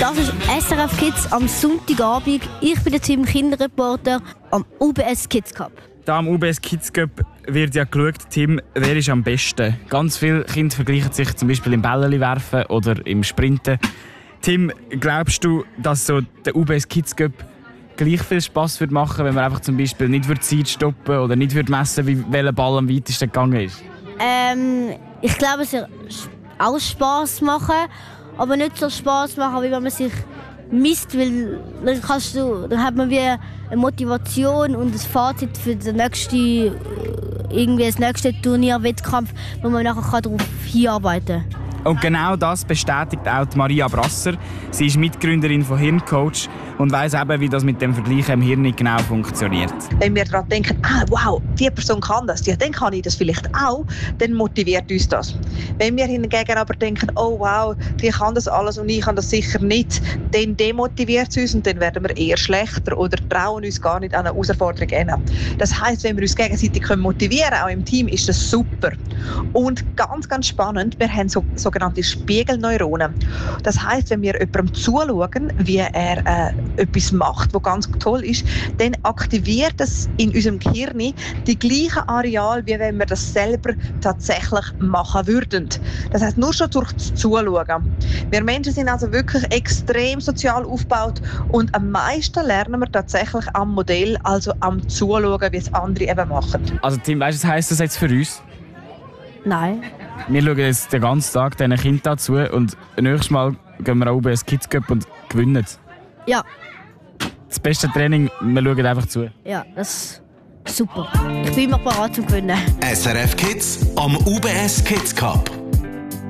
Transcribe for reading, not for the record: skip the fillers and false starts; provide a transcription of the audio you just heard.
Das ist SRF Kids am Sonntagabend. Ich bin der Tim, Kinderreporter am UBS Kids Cup. Da am UBS Kids Cup wird ja geschaut, Tim, wer ist am besten. Ganz viele Kinder vergleichen sich zum Beispiel im Bälleli werfen oder im Sprinten. Tim, glaubst du, dass so der UBS Kids Cup gleich viel Spass würde machen, wenn man einfach zum Beispiel nicht Zeit stoppen oder nicht messen würde, welcher Ball am weitesten gegangen ist? Ich glaube, es wird auch Spass machen, aber nicht so Spass machen, wie wenn man sich misst, weil dann hat man wie eine Motivation und ein Fazit für das nächste Turnierwettkampf, wo man nachher darauf hinarbeiten kann. Und genau das bestätigt auch Maria Brasser. Sie ist Mitgründerin von Hirncoach und weiss eben, wie das mit dem Vergleichen im Hirn genau funktioniert. Wenn wir daran denken, wow, die Person kann das, ja, dann kann ich das vielleicht auch, dann motiviert uns das. Wenn wir hingegen aber denken, oh wow, die kann das alles und ich kann das sicher nicht, dann demotiviert es uns und dann werden wir eher schlechter oder trauen uns gar nicht an eine Herausforderung hin. Das heisst, wenn wir uns gegenseitig motivieren können, auch im Team, ist das super. Und ganz, ganz spannend, wir haben sogenannte Spiegelneuronen. Das heisst, wenn wir jemandem zuschauen, wie er etwas macht, was ganz toll ist, dann aktiviert es in unserem Gehirn die gleichen Areale, wie wenn wir das selber tatsächlich machen würden. Das heisst, nur schon durch das Zuschauen. Wir Menschen sind also wirklich extrem sozial aufgebaut und am meisten lernen wir tatsächlich am Modell, also am Zuschauen, wie es andere eben machen. Also Tim, weißt du, was heisst das jetzt für uns? Nein. Wir schauen jetzt den ganzen Tag diesen Kindern zu und nächstes Mal gehen wir auch UBS Kids Cup und gewinnen. Ja. Das beste Training, wir schauen einfach zu. Ja, das ist super. Ich bin immer bereit zum Gewinnen. SRF Kids am UBS Kids Cup.